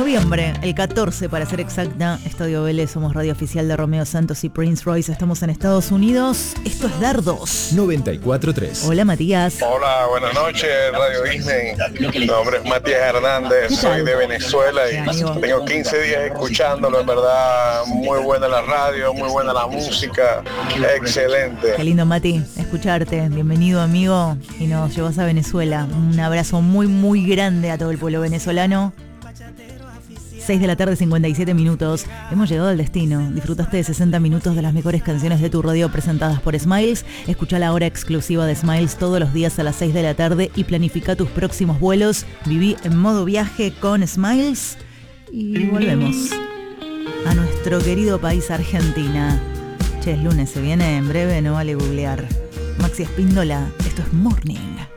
noviembre, el 14 para ser exacta, Estadio Vélez, somos radio oficial de Romeo Santos y Prince Royce, estamos en Estados Unidos, esto es Dardos 94.3. Hola Matías. Hola, buenas noches, Radio Disney. Mi nombre es Matías Hernández, soy de Venezuela y tengo 15 días escuchándolo, en verdad, muy buena la radio, muy buena la música, excelente. Qué lindo, Mati, escucharte, bienvenido amigo, y nos llevas a Venezuela, un abrazo muy muy grande a todo el pueblo venezolano. 6 de la tarde, 57 minutos. Hemos llegado al destino. Disfrutaste de 60 minutos de las mejores canciones de tu radio presentadas por Smiles. Escucha la hora exclusiva de Smiles todos los días a las 6 de la tarde y planifica tus próximos vuelos. Viví en modo viaje con Smiles. Y volvemos a nuestro querido país Argentina. Che, es lunes, se viene en breve, no vale googlear. Maxi Espíndola, esto es Morning.